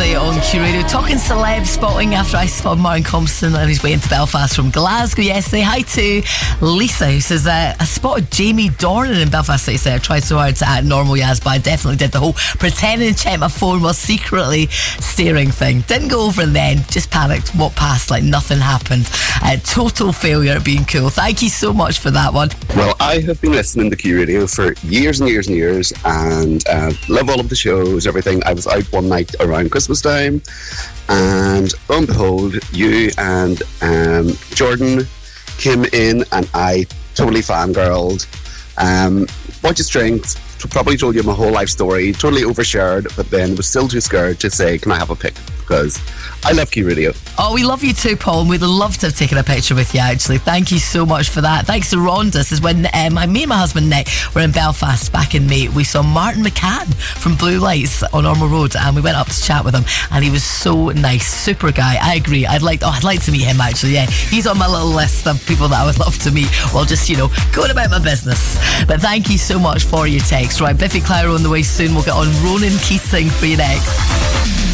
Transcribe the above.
yesterday on Q Radio, talking celeb spotting after I spotted Martin Compston on his way into Belfast from Glasgow yesterday. Hi to Lisa, who says, I spotted Jamie Dornan in Belfast City Centre. I tried so hard to act normal, Yaz, but I definitely did the whole pretending to check my phone while secretly staring thing. Didn't go over and then, just panicked, walked past like nothing happened. Total failure at being cool. Thank you so much for that one. Well, I have been listening to Q Radio for years and years and years, and love all of the shows, everything. I was out one night around Christmas time, and lo and behold, you and Jordan came in, and I totally fangirled. Bunch of strength, probably told you my whole life story, totally overshared, but then was still too scared to say, can I have a pic? Because I love Q Radio. Oh, we love you too, Paul, and we'd love to have taken a picture with you, actually. Thank you so much for that. Thanks to Rhonda. This is when me and my husband Nick were in Belfast back in May. We saw Martin McCann from Blue Lights on Ormer Road, and we went up to chat with him, and he was so nice, super guy. I agree. I'd like to meet him, actually. Yeah, he's on my little list of people that I would love to meet while just, going about my business. But thank you so much for your text. Right, Biffy Clyro on the way soon. We'll get on Ronan Keating for you next.